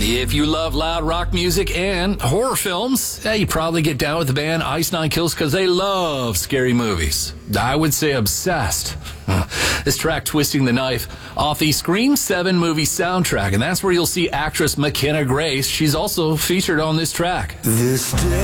If you love loud rock music and horror films, you probably get down with the band Ice Nine Kills because they love scary movies. I would say obsessed. This track, Twisting the Knife, off the Scream 7 movie soundtrack, and that's where you'll see actress McKenna Grace. She's also featured on this track. This day